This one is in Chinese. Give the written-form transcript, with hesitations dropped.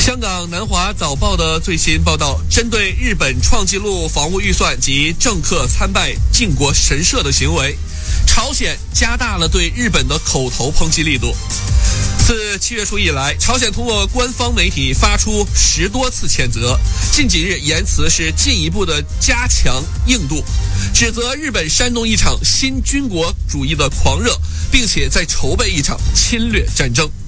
香港南华早报的最新报道，针对日本创纪录防务预算及政客参拜靖国神社的行为，朝鲜加大了对日本的口头抨击力度。自7月初以来，朝鲜通过官方媒体发出10多次谴责，近几日言辞是进一步的加强硬度，指责日本煽动一场新军国主义的狂热，并且在筹备一场侵略战争。